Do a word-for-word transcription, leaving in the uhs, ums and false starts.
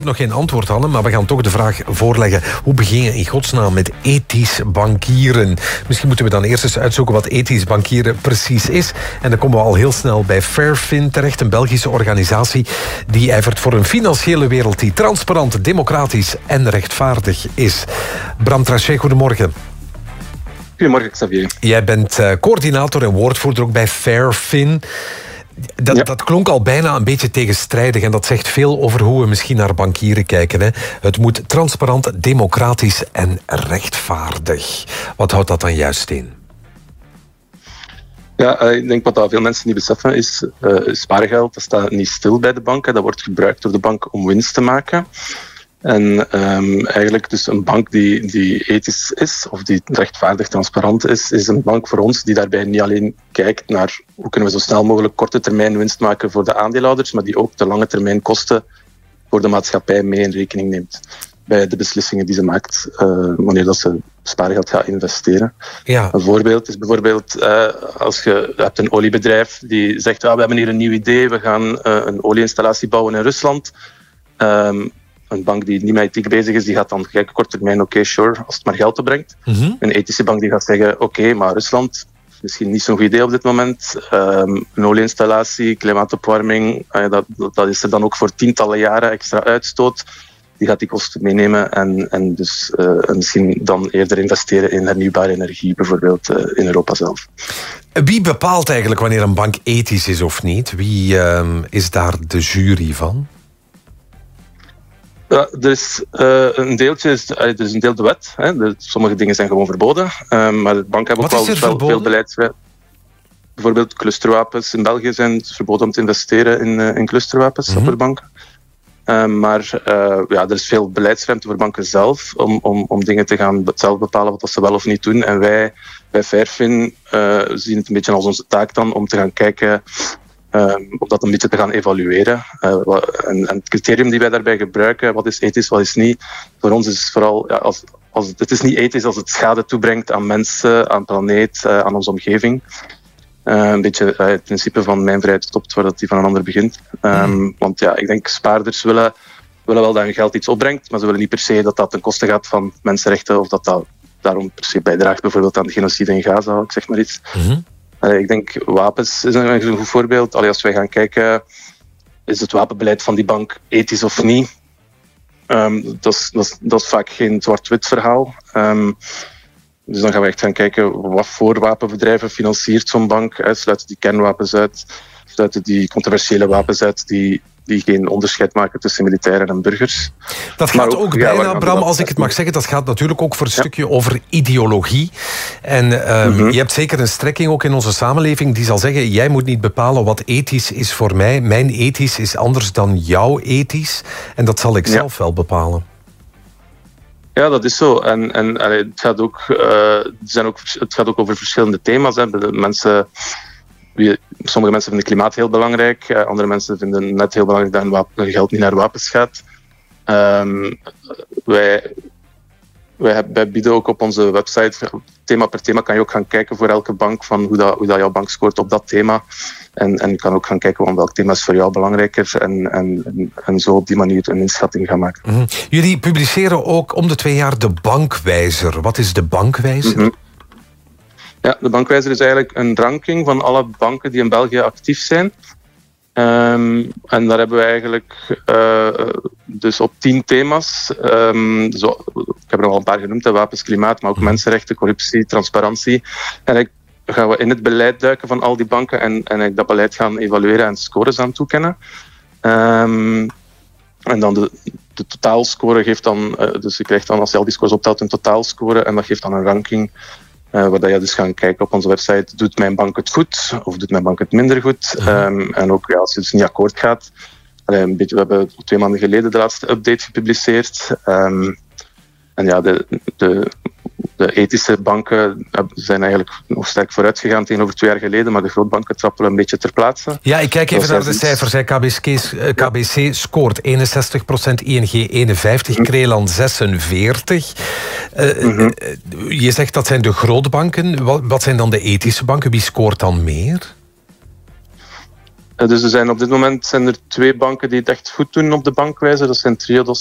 Nog geen antwoord hadden, maar we gaan toch de vraag voorleggen. Hoe begin je in godsnaam met ethisch bankieren? Misschien moeten we dan eerst eens uitzoeken wat ethisch bankieren precies is. En dan komen we al heel snel bij Fairfin terecht, een Belgische organisatie die ijvert voor een financiële wereld die transparant, democratisch en rechtvaardig is. Bram Trachet, goedemorgen. Goedemorgen, Xavier. Jij bent uh, coördinator en woordvoerder ook bij Fairfin. Dat, ja. dat klonk al bijna een beetje tegenstrijdig en dat zegt veel over hoe we misschien naar bankieren kijken. Hè. Het moet transparant, democratisch en rechtvaardig. Wat houdt dat dan juist in? Ja, ik denk wat dat veel mensen niet beseffen is, uh, spaargeld dat staat niet stil bij de bank. Hè. Dat wordt gebruikt door de bank om winst te maken. En um, eigenlijk dus een bank die, die ethisch is, of die rechtvaardig transparant is, is een bank voor ons die daarbij niet alleen kijkt naar hoe kunnen we zo snel mogelijk korte termijn winst maken voor de aandeelhouders, maar die ook de lange termijn kosten voor de maatschappij mee in rekening neemt bij de beslissingen die ze maakt uh, wanneer dat ze spaargeld gaat investeren. Ja. Een voorbeeld is bijvoorbeeld uh, als je hebt een oliebedrijf die zegt ah, we hebben hier een nieuw idee, we gaan uh, een olieinstallatie bouwen in Rusland. Um, Een bank die niet met ethiek bezig is, die gaat dan kijken kort termijn, oké, okay, sure, als het maar geld opbrengt. Mm-hmm. Een ethische bank die gaat zeggen, oké, okay, maar Rusland is misschien niet zo'n goed idee op dit moment. Um, een olieinstallatie, klimaatopwarming, uh, dat, dat is er dan ook voor tientallen jaren extra uitstoot. Die gaat die kosten meenemen en, en dus uh, misschien dan eerder investeren in hernieuwbare energie, bijvoorbeeld uh, in Europa zelf. Wie bepaalt eigenlijk wanneer een bank ethisch is of niet? Wie uh, is daar de jury van? Ja, er is uh, een deeltje, is, er is een deel de wet. Hè. De, sommige dingen zijn gewoon verboden. Um, maar de banken hebben ook wel, wel veel beleidsvrij. Bijvoorbeeld clusterwapens in België zijn het verboden om te investeren in, uh, in clusterwapens mm-hmm. voor banken. Um, maar uh, ja, er is veel beleidsruimte voor banken zelf om, om, om dingen te gaan zelf bepalen wat ze wel of niet doen. En wij bij Fairfin uh, zien het een beetje als onze taak dan om te gaan kijken Um, om dat een beetje te gaan evalueren. Uh, wat, en, en het criterium die wij daarbij gebruiken, wat is ethisch, wat is niet, voor ons is vooral, ja, als, als, het is niet ethisch als het schade toebrengt aan mensen, aan de planeet, uh, aan onze omgeving. Uh, een beetje uh, het principe van mijn vrijheid stopt voordat die van een ander begint. Um, mm. Want ja, ik denk spaarders willen, willen wel dat hun geld iets opbrengt, maar ze willen niet per se dat dat ten koste gaat van mensenrechten of dat dat daarom per se bijdraagt bijvoorbeeld aan de genocide in Gaza, ik zeg maar iets. Mm-hmm. Uh, ik denk wapens is een, een goed voorbeeld. Allee, als wij gaan kijken, is het wapenbeleid van die bank ethisch of niet? Um, dat, is, dat, is, dat is vaak geen zwart-wit verhaal. Um, dus dan gaan we echt gaan kijken wat voor wapenbedrijven financiert zo'n bank. Hè. Sluiten die kernwapens uit? Sluiten die controversiële wapens uit die, die geen onderscheid maken tussen militairen en burgers? Dat gaat ook, ook bijna, ja, Bram, als ik het mag zeggen, dat gaat natuurlijk ook voor een ja. stukje over ideologie. En um, mm-hmm. je hebt zeker een strekking ook in onze samenleving die zal zeggen, jij moet niet bepalen wat ethisch is voor mij. Mijn ethisch is anders dan jouw ethisch. En dat zal ik ja. zelf wel bepalen. Ja, dat is zo. En, en allee, het, gaat ook, uh, zijn ook, het gaat ook over verschillende thema's. Hè. De mensen... Sommige mensen vinden klimaat heel belangrijk, andere mensen vinden net heel belangrijk dat hun, wapen, hun geld niet naar wapens gaat. Um, wij, wij, wij bieden ook op onze website, thema per thema kan je ook gaan kijken voor elke bank, van hoe, dat, hoe dat jouw bank scoort op dat thema. En, en je kan ook gaan kijken van welk thema is voor jou belangrijker en, en, en zo op die manier een inschatting gaan maken. Mm-hmm. Jullie publiceren ook om de twee jaar de Bankwijzer. Wat is de Bankwijzer? Mm-hmm. Ja, de Bankwijzer is eigenlijk een ranking van alle banken die in België actief zijn. Um, en daar hebben we eigenlijk uh, dus op tien thema's. Um, zo, ik heb er al een paar genoemd, wapens, klimaat, maar ook mensenrechten, corruptie, transparantie. En eigenlijk gaan we in het beleid duiken van al die banken en, en dat beleid gaan evalueren en scores aan toekennen. Um, en dan de, de totaalscore geeft dan, uh, dus je krijgt dan als je al die scores optelt een totaalscore en dat geeft dan een ranking. Uh, waar je dus gaan kijken op onze website, doet mijn bank het goed of doet mijn bank het minder goed? Mm-hmm. Um, en ook ja, als je dus niet akkoord gaat. Uh, een beetje, we hebben twee maanden geleden de laatste update gepubliceerd. Um, en ja, de, de, de ethische banken zijn eigenlijk nog sterk vooruit gegaan tegenover twee jaar geleden, maar de grootbanken trappelen een beetje ter plaatse. Ja, ik kijk even naar de cijfers. K B C, K B C scoort eenenzestig procent, I N G eenenvijftig procent, Creeland zesenveertig procent. Uh, mm-hmm. Je zegt dat zijn de grootbanken. Wat, wat zijn dan de ethische banken? Wie scoort dan meer? Uh, dus er zijn op dit moment zijn er twee banken die het echt goed doen op de bankwijze. Dat zijn Triodos